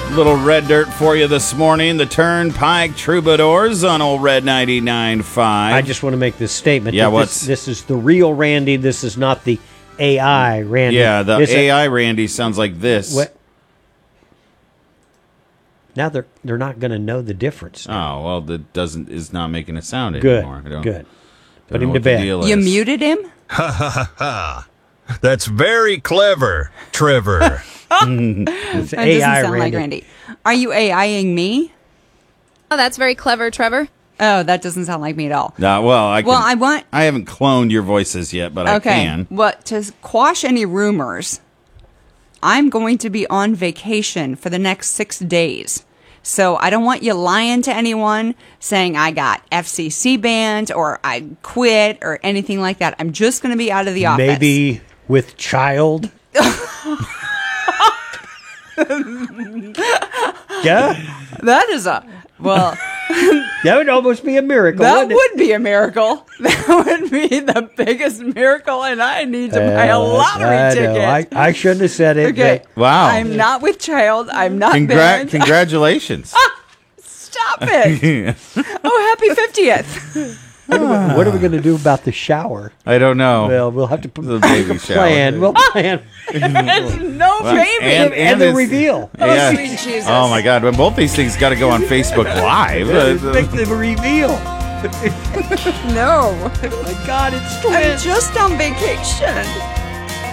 Little red dirt for you this morning. The Turnpike Troubadours on Old Red 99.5. I just want to make this statement. Yeah, this is the real Randy. This is not the AI Randy. Yeah, the AI Randy sounds like this. What? Now they're not going to know the difference. Oh, well, that is not making a sound Good, anymore. good. Put him to bed. You muted him? Ha ha ha. That's very clever, Trevor. It's That AI doesn't sound Randy. like Randy. Are you AIing me? Oh, that's very clever, Trevor. Oh, that doesn't sound like me at all. I haven't cloned your voices yet, but I can. Well, to quash any rumors, I'm going to be on vacation for the next 6 days. So I don't want you lying to anyone saying I got FCC banned or I quit or anything like that. I'm just going to be out of the office. Maybe with child. Yeah, That is that would almost be a miracle. that wouldn't it? would be a miracle. That would be the biggest miracle, and I need to buy a lottery I know. ticket. I shouldn't have said it. Okay. Wow. I'm not with child. I'm not banned. Congratulations. Stop it. Oh, happy 50th. What are we going to do about the shower? I don't know. Well, we'll have to The make baby a plan. shower. We'll plan. No baby. And the reveal. Yeah. sweet Jesus. Oh my God! When both these things got to go on Facebook Live. Make the reveal. No. My God, it's I'm twins. just on vacation.